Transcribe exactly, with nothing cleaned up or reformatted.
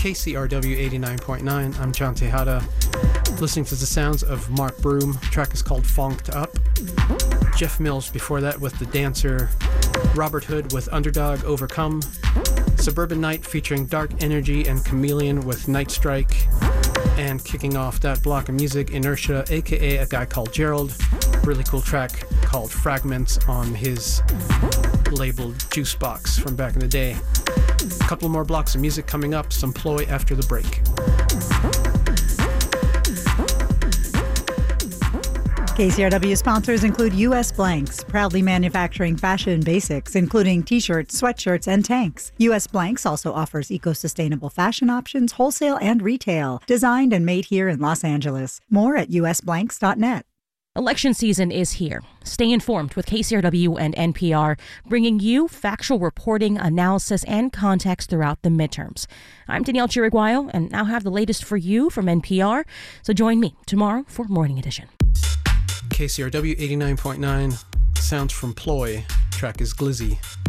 K C R W eighty-nine point nine. I'm John Tejada, listening to the sounds of Mark Broom. The track is called Fonked Up. Jeff Mills before that with The Dancer. Robert Hood with Underdog Overcome. Suburban Night featuring Dark Energy and Chameleon with Night Strike. And kicking off that block of music, Inertia, aka a guy called Gerald. Really cool track called Fragments on his label Juicebox from back in the day. A couple more blocks of music coming up, some Ploy after the break. K C R W sponsors include U S Blanks, proudly manufacturing fashion basics, including t-shirts, sweatshirts, and tanks. U S Blanks also offers eco-sustainable fashion options, wholesale and retail, designed and made here in Los Angeles. More at u s blanks dot net. Election season is here. Stay informed with K C R W and N P R, bringing you factual reporting, analysis, and context throughout the midterms. I'm Danielle Chiriguayo, and now have the latest for you from N P R. So join me tomorrow for Morning Edition. K C R W eighty-nine point nine, sounds from Ploy. Track is Glizzy.